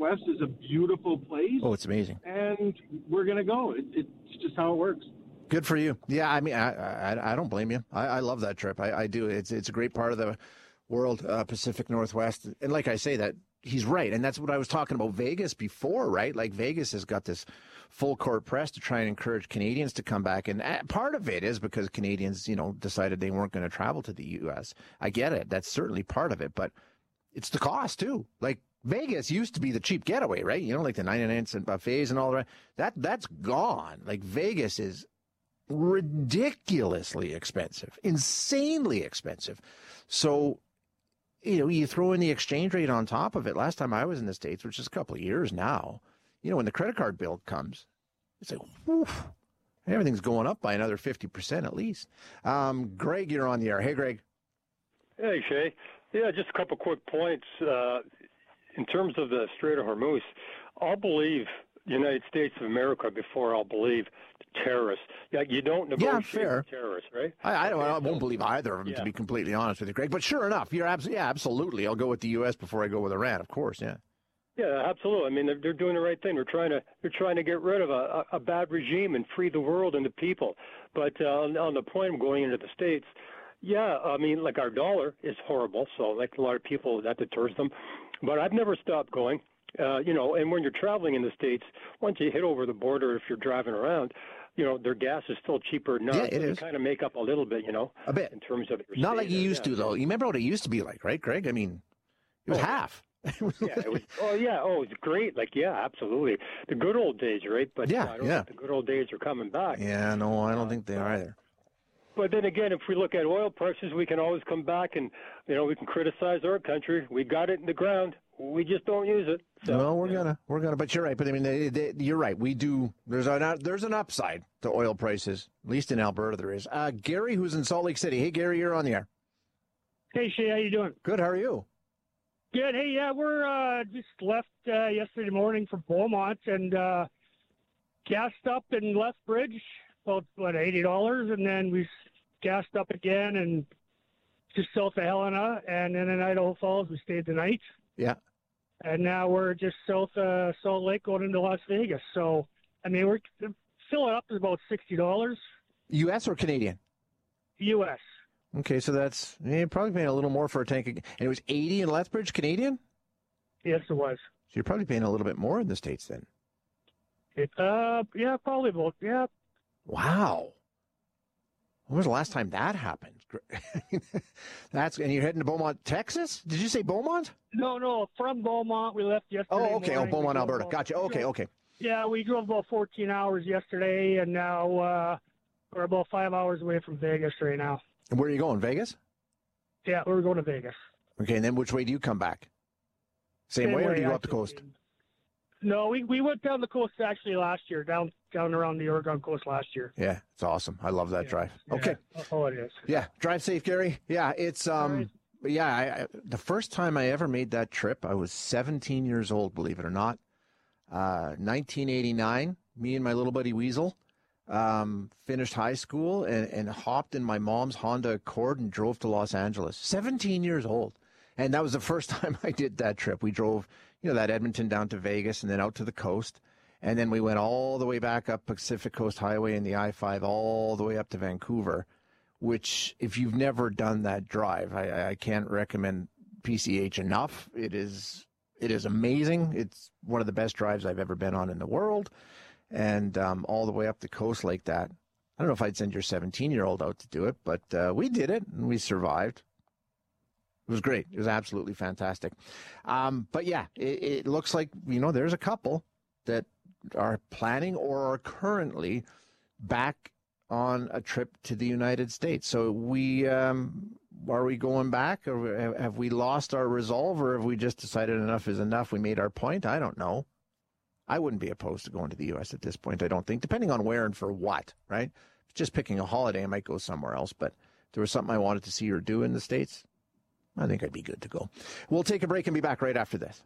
Northwest is a beautiful place. Oh, it's amazing. And we're going to go. It's just how it works. Good for you. Yeah, I mean, I don't blame you. I love that trip. I do. It's a great part of the world, Pacific Northwest. And like I say, that he's right. And that's what I was talking about Vegas before, right? Like Vegas has got this full court press to try and encourage Canadians to come back. And part of it is because Canadians, decided they weren't going to travel to the U.S. I get it. That's certainly part of it. But it's the cost, too. Like Vegas used to be the cheap getaway, right? Like the 99-cent buffets and all that. That's gone. Like Vegas is ridiculously expensive, insanely expensive. So, you throw in the exchange rate on top of it. Last time I was in the States, which is a couple of years now, when the credit card bill comes, it's like, whew, everything's going up by another 50% at least. Greg, you're on the air. Hey, Greg. Hey, Shay. Yeah, just a couple quick points. In terms of the Strait of Hormuz, I'll believe the United States of America before I'll believe terrorists. Yeah, you don't negotiate with terrorists, right? I won't believe either of them, to be completely honest with you, Greg. But sure enough, you're absolutely. I'll go with the U.S. before I go with Iran, of course. Yeah. Yeah, absolutely. I mean, they're doing the right thing. They're trying to get rid of a bad regime and free the world and the people. But on the point of going into the States, yeah, I mean, like our dollar is horrible, so like a lot of people, that deters them. But I've never stopped going. And when you're traveling in the States, once you hit over the border, if you're driving around, their gas is still cheaper now. Yeah, it is. Kind of make up a little bit, a bit in terms of your not like you used to, though. You remember what it used to be like, right, Greg? I mean, it was half. It was. It's great. Like, yeah, absolutely. The good old days, right? But I don't think the good old days are coming back. Yeah, no, I don't think they are either. But then again, if we look at oil prices, we can always come back and, we can criticize our country. We got it in the ground. We just don't use it. So, no, we're gonna. But you're right. But I mean, you're right. We do. There's an upside to oil prices. At least in Alberta, there is. Gary, who's in Salt Lake City. Hey, Gary, you're on the air. Hey, Shay, how you doing? Good. How are you? Good. Hey, yeah, we're just left yesterday morning from Beaumont and gassed up in Lethbridge, about $80, and then we gassed up again and just south of Helena, and then in Idaho Falls we stayed the night. Yeah. And now we're just south of Salt Lake going into Las Vegas. So, I mean, we're filling up to about $60. U.S. or Canadian? U.S. Okay, so you're probably paying a little more for a tank. And it was 80 in Lethbridge, Canadian? Yes, it was. So you're probably paying a little bit more in the States then? Yeah, probably about, yeah. Wow. When was the last time that happened? And you're heading to Beaumont, Texas? Did you say Beaumont? No, from Beaumont. We left yesterday. Oh, okay. Morning. Beaumont, Alberta. Gotcha. Okay. Yeah, we drove about 14 hours yesterday, and now we're about 5 hours away from Vegas right now. And where are you going, Vegas? Yeah, we're going to Vegas. Okay, and then which way do you come back? Same way, or do you go up the coast? No, we went down the coast actually last year, down around the Oregon coast last year. Yeah, it's awesome. I love that drive. Okay. Oh, it is. Yeah, drive safe, Gary. Yeah, it's Right. the first time I ever made that trip, I was 17 years old, believe it or not. 1989, me and my little buddy Weasel finished high school and hopped in my mom's Honda Accord and drove to Los Angeles. 17 years old. And that was the first time I did that trip. We drove, that Edmonton down to Vegas and then out to the coast. And then we went all the way back up Pacific Coast Highway and the I-5 all the way up to Vancouver, which if you've never done that drive, I can't recommend PCH enough. It is amazing. It's one of the best drives I've ever been on in the world. And all the way up the coast like that. I don't know if I'd send your 17-year-old out to do it, but we did it and we survived. It was great. It was absolutely fantastic. But yeah, it looks like, there's a couple that are planning or are currently back on a trip to the United States. So are we going back, or have we lost our resolve, or have we just decided enough is enough? We made our point. I don't know. I wouldn't be opposed to going to the U.S. at this point, I don't think, depending on where and for what, right? Just picking a holiday, I might go somewhere else. But if there was something I wanted to see or do in the States, I think I'd be good to go. We'll take a break and be back right after this.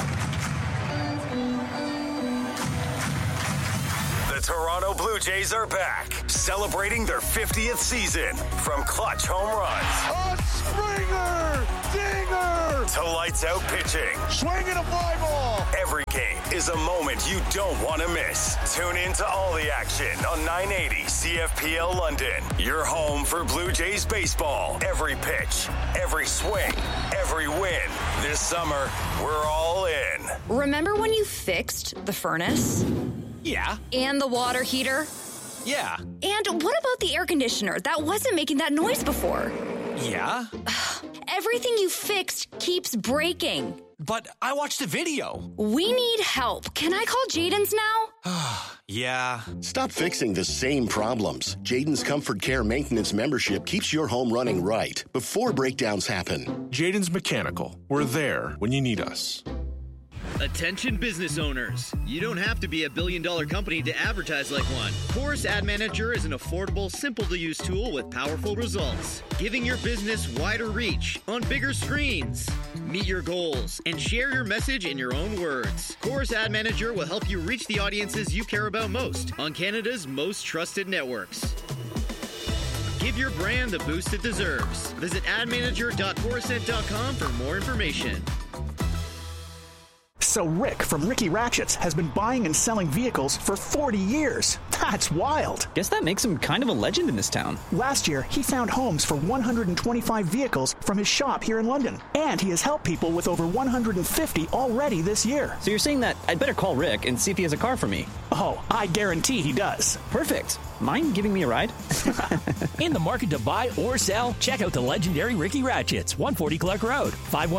The Toronto Blue Jays are back, celebrating their 50th season. From clutch home runs, a Springer, dinger, to lights out pitching. Swinging a fly ball. Every game is a moment you don't want to miss. Tune in to all the action on 980 CFPL London. Your home for Blue Jays baseball. Every pitch, every swing, every win. This summer, we're all in. Remember when you fixed the furnace? Yeah. And the water heater? Yeah. And what about the air conditioner that wasn't making that noise before? Yeah. Everything you fixed keeps breaking. But I watched the video. We need help. Can I call Jaden's now? Yeah. Stop fixing the same problems. Jaden's Comfort Care Maintenance membership keeps your home running right before breakdowns happen. Jaden's Mechanical. We're there when you need us. Attention business owners. You don't have to be a billion-dollar company to advertise like one. Chorus Ad Manager is an affordable, simple-to-use tool with powerful results, giving your business wider reach on bigger screens. Meet your goals and share your message in your own words. Chorus Ad Manager will help you reach the audiences you care about most on Canada's most trusted networks. Give your brand the boost it deserves. Visit admanager.chorusnet.com for more information. So Rick from Ricky Ratchets has been buying and selling vehicles for 40 years. That's wild. Guess that makes him kind of a legend in this town. Last year, he found homes for 125 vehicles from his shop here in London. And he has helped people with over 150 already this year. So you're saying that I'd better call Rick and see if he has a car for me? Oh, I guarantee he does. Perfect. Mind giving me a ride? In the market to buy or sell? Check out the legendary Ricky Ratchets, 140 Clark Road,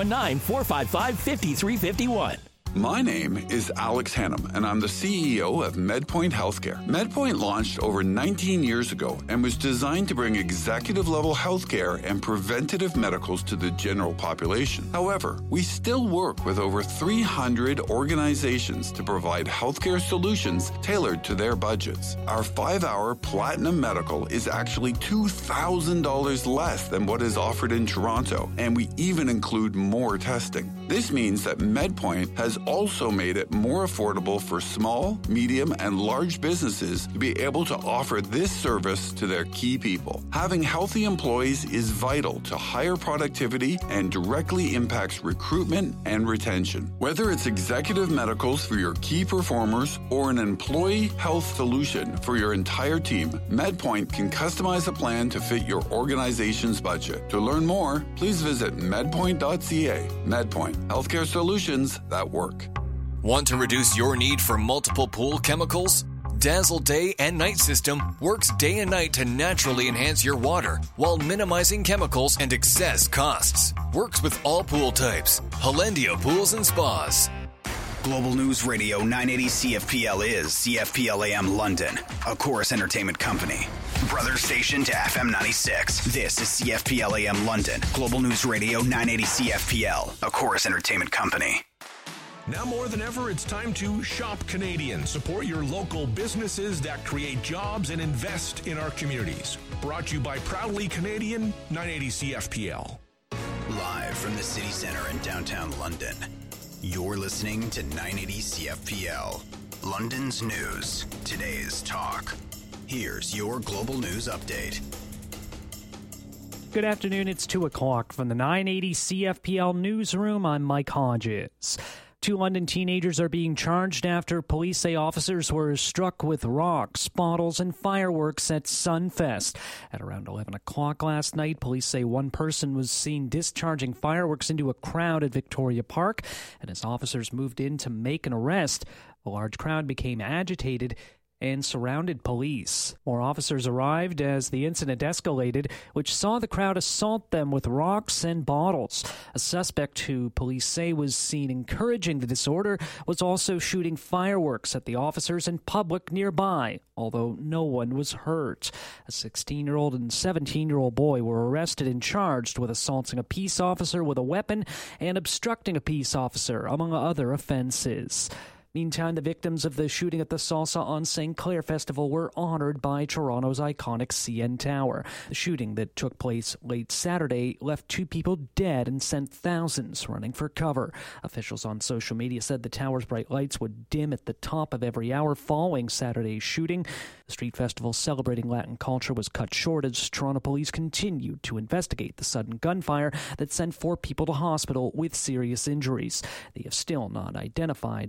519-455-5351. My name is Alex Hannum, and I'm the CEO of MedPoint Healthcare. MedPoint launched over 19 years ago and was designed to bring executive-level healthcare and preventative medicals to the general population. However, we still work with over 300 organizations to provide healthcare solutions tailored to their budgets. Our 5-hour Platinum Medical is actually $2,000 less than what is offered in Toronto, and we even include more testing. This means that MedPoint has also made it more affordable for small, medium, and large businesses to be able to offer this service to their key people. Having healthy employees is vital to higher productivity and directly impacts recruitment and retention. Whether it's executive medicals for your key performers or an employee health solution for your entire team, MedPoint can customize a plan to fit your organization's budget. To learn more, please visit medpoint.ca. MedPoint, healthcare solutions that work. Want to reduce your need for multiple pool chemicals? Dazzle Day and Night System works day and night to naturally enhance your water while minimizing chemicals and excess costs. Works with all pool types. Hollandia Pools and Spas. Global News Radio 980 CFPL is CFPL AM London, a Chorus Entertainment company. Brother station to FM 96. This is CFPL AM London. Global News Radio 980 CFPL, a Chorus Entertainment company. Now more than ever, it's time to shop Canadian. Support your local businesses that create jobs and invest in our communities. Brought to you by Proudly Canadian, 980 CFPL. Live from the city center in downtown London, you're listening to 980 CFPL. London's news, today's talk. Here's your global news update. Good afternoon, it's 2 o'clock from the 980 CFPL newsroom. I'm Mike Hodges. 2 London teenagers are being charged after police say officers were struck with rocks, bottles, and fireworks at Sunfest. At around 11 o'clock last night, police say one person was seen discharging fireworks into a crowd at Victoria Park, and as officers moved in to make an arrest, a large crowd became agitated and surrounded police. More officers arrived as the incident escalated, which saw the crowd assault them with rocks and bottles. A suspect who police say was seen encouraging the disorder was also shooting fireworks at the officers and public nearby, although no one was hurt. A 16-year-old and 17-year-old boy were arrested and charged with assaulting a peace officer with a weapon and obstructing a peace officer, among other offenses. Meantime, the victims of the shooting at the Salsa on St. Clair Festival were honored by Toronto's iconic CN Tower. The shooting that took place late Saturday left 2 people dead and sent thousands running for cover. Officials on social media said the tower's bright lights would dim at the top of every hour following Saturday's shooting. The street festival celebrating Latin culture was cut short as Toronto police continued to investigate the sudden gunfire that sent 4 people to hospital with serious injuries. They have still not identified or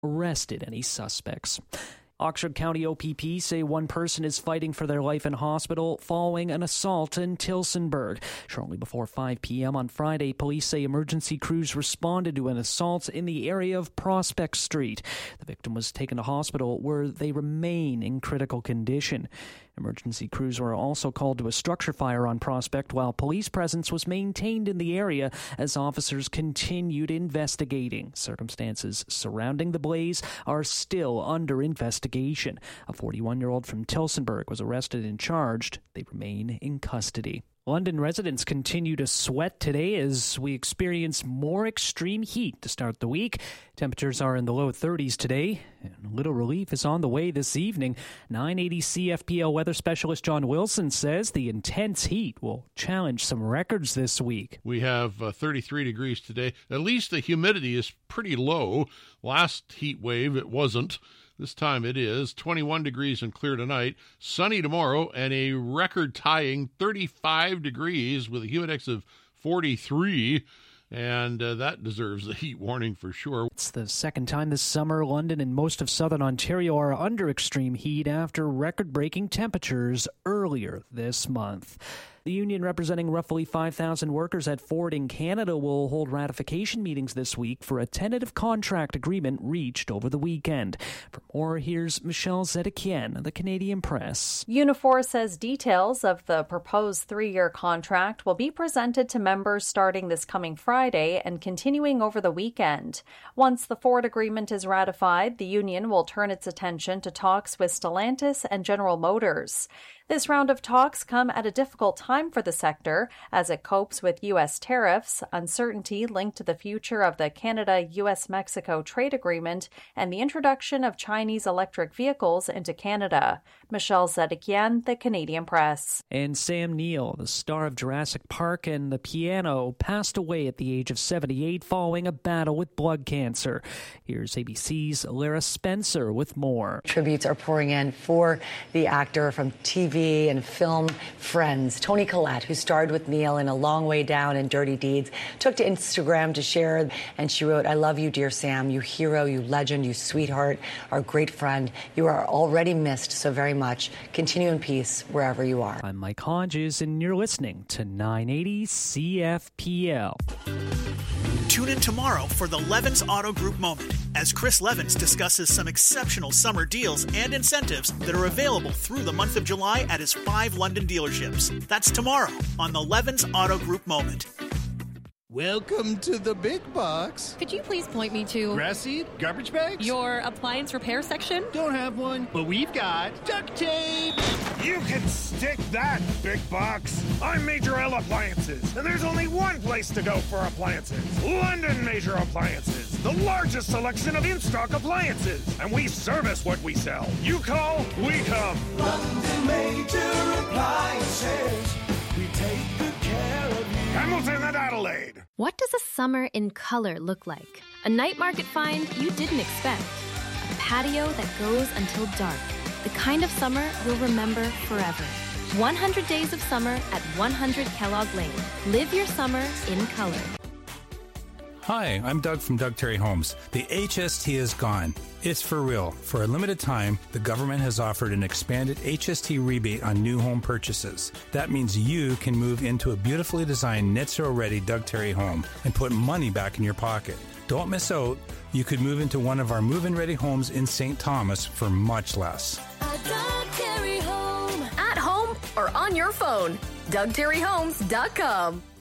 arrested any suspects. Oxford County OPP say one person is fighting for their life in hospital following an assault in Tillsonburg. Shortly before 5 p.m. on Friday, police say emergency crews responded to an assault in the area of Prospect Street. The victim was taken to hospital where they remain in critical condition. Emergency crews were also called to a structure fire on Prospect while police presence was maintained in the area as officers continued investigating. Circumstances surrounding the blaze are still under investigation. A 41-year-old from Tillsonburg was arrested and charged. They remain in custody. London residents continue to sweat today as we experience more extreme heat to start the week. Temperatures are in the low 30s today, and a little relief is on the way this evening. 980 CFPL weather specialist John Wilson says the intense heat will challenge some records this week. We have 33 degrees today. At least the humidity is pretty low. Last heat wave, it wasn't. This time it is 21 degrees and clear tonight, sunny tomorrow, and a record-tying 35 degrees with a humidex of 43, and that deserves a heat warning for sure. It's the second time this summer London and most of southern Ontario are under extreme heat after record-breaking temperatures earlier this month. The union representing roughly 5,000 workers at Ford in Canada will hold ratification meetings this week for a tentative contract agreement reached over the weekend. For more, here's Michelle Zedekian, the Canadian Press. Unifor says details of the proposed 3-year contract will be presented to members starting this coming Friday and continuing over the weekend. Once the Ford agreement is ratified, the union will turn its attention to talks with Stellantis and General Motors. This round of talks come at a difficult time for the sector as it copes with U.S. tariffs, uncertainty linked to the future of the Canada-U.S.-Mexico trade agreement, and the introduction of Chinese electric vehicles into Canada. Michelle Zedekian, the Canadian Press. And Sam Neill, the star of Jurassic Park and The Piano, passed away at the age of 78 following a battle with blood cancer. Here's ABC's Lara Spencer with more. Tributes are pouring in for the actor from TV and film Friends. Toni Collette, who starred with Neil in A Long Way Down and Dirty Deeds, took to Instagram to share, and she wrote, "I love you, dear Sam, you hero, you legend, you sweetheart, our great friend. You are already missed so very much. Continue in peace wherever you are." I'm Mike Hodges, and you're listening to 980 CFPL. Tune in tomorrow for the Levins Auto Group Moment as Chris Levins discusses some exceptional summer deals and incentives that are available through the month of July at his 5 London dealerships. That's tomorrow on the Levins Auto Group Moment. Welcome to the big box. Could you please point me to grass seed, garbage bags, your appliance repair section? Don't have one, but we've got duct tape. You can stick that, big box. I'm Major L Appliances, and there's only one place to go for appliances. London Major Appliances, the largest selection of in-stock appliances, and we service what we sell. You call, we come. London Major Appliances, we take good care of you. Hamilton and Adelaide. What does a summer in color look like? A night market find you didn't expect. A patio that goes until dark. The kind of summer you'll remember forever. 100 days of summer at 100 Kellogg Lane. Live your summer in color. Hi, I'm Doug from Doug Terry Homes. The HST is gone. It's for real. For a limited time, the government has offered an expanded HST rebate on new home purchases. That means you can move into a beautifully designed net zero ready Doug Terry home and put money back in your pocket. Don't miss out. You could move into one of our move-in ready homes in St. Thomas for much less. A Doug Terry home. At home or on your phone. DougTerryHomes.com.